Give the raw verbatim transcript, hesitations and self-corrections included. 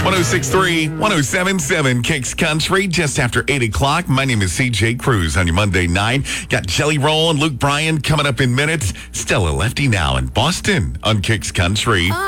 one oh six point three, one oh seven point seven Kicks Country, just after eight o'clock. My name is C J Cruz on your Monday night. Got Jelly Roll and Luke Bryan coming up in minutes. Stella Lefty now in Boston on Kicks Country.